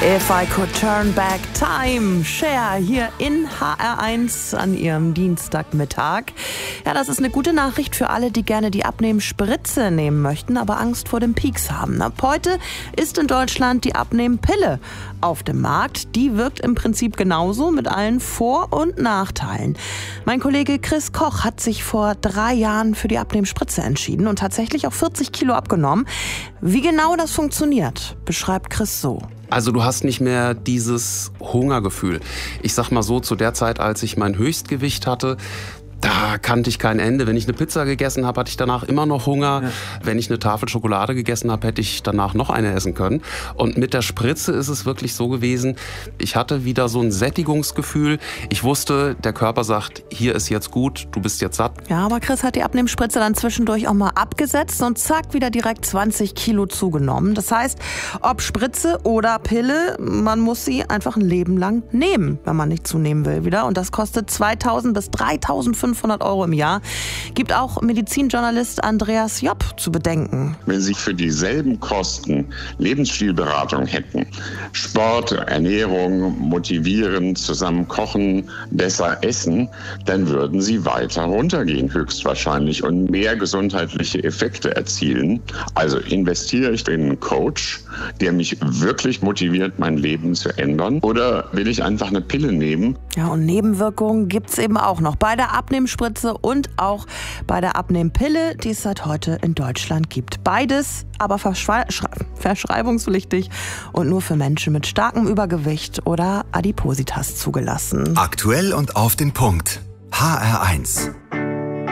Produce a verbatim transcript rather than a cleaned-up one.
If I Could Turn Back Time, Cher hier in H R eins an ihrem Dienstagmittag. Ja, das ist eine gute Nachricht für alle, die gerne die Abnehmspritze nehmen möchten, aber Angst vor dem Peaks haben. Ab heute ist in Deutschland die Abnehmpille auf dem Markt. Die wirkt im Prinzip genauso mit allen Vor- und Nachteilen. Mein Kollege Chris Koch hat sich vor drei Jahren für die Abnehmspritze entschieden und tatsächlich auch vierzig Kilo abgenommen. Wie genau das funktioniert, beschreibt Chris so. Also du hast nicht mehr dieses Hungergefühl. Ich sag mal so, zu der Zeit, als ich mein Höchstgewicht hatte, da kannte ich kein Ende. Wenn ich eine Pizza gegessen habe, hatte ich danach immer noch Hunger. Ja. Wenn ich eine Tafel Schokolade gegessen habe, hätte ich danach noch eine essen können. Und mit der Spritze ist es wirklich so gewesen, ich hatte wieder so ein Sättigungsgefühl. Ich wusste, der Körper sagt, hier ist jetzt gut, du bist jetzt satt. Ja, aber Chris hat die Abnehmspritze dann zwischendurch auch mal abgesetzt und zack, wieder direkt zwanzig Kilo zugenommen. Das heißt, ob Spritze oder Pille, man muss sie einfach ein Leben lang nehmen, wenn man nicht zunehmen will wieder. Und das kostet zweitausend bis dreitausendfünfhundert Euro im Jahr. Gibt auch Medizinjournalist Andreas Jopp zu bedenken. Wenn Sie für dieselben Kosten Lebensstilberatung hätten, Sport, Ernährung, motivieren, zusammen kochen, besser essen, dann würden Sie weiter runtergehen höchstwahrscheinlich und mehr gesundheitliche Effekte erzielen. Also investiere ich in einen Coach, der mich wirklich motiviert, mein Leben zu ändern, oder will ich einfach eine Pille nehmen? Ja, und Nebenwirkungen gibt's eben auch noch bei der Abnehmspritze und auch bei der Abnehmpille, die es seit heute in Deutschland gibt. Beides aber verschrei- verschreibungspflichtig und nur für Menschen mit starkem Übergewicht oder Adipositas zugelassen. Aktuell und auf den Punkt. H R eins.